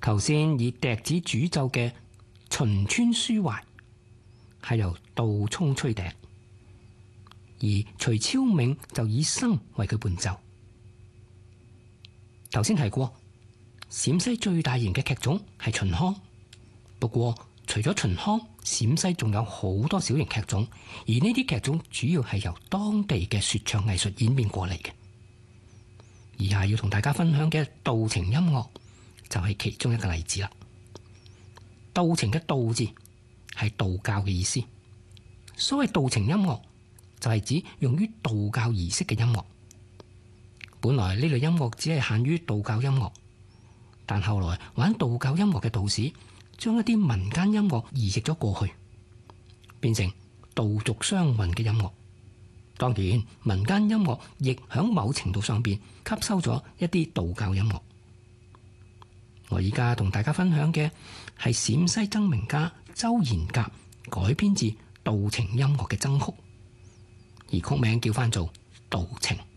頭先以笛子主奏嘅《秦川書懷》係由杜沖吹笛，而徐超銘就以笙為佢伴奏。頭先提過，陝西最大型嘅劇種係秦腔，不過除咗秦腔，陝西仲有好多小型劇種，而呢啲劇種主要係由當地嘅說唱藝術演變過嚟嘅。以下要同大家分享嘅道情音樂就係其中一個例子啦。道情嘅道字係道教嘅意思，所謂道情音樂就係指用於道教儀式嘅音樂。本來呢類音樂只係限於道教音樂，但後來玩道教音樂嘅道士將一啲民間音樂移植咗過去，變成道俗雙混嘅音樂。當然，民間音樂亦響某程度上邊吸收咗一啲道教音樂。我而家同大家分享嘅係陝西曾名家周延甲改編自道情音樂嘅僧曲，而曲名叫翻做道情。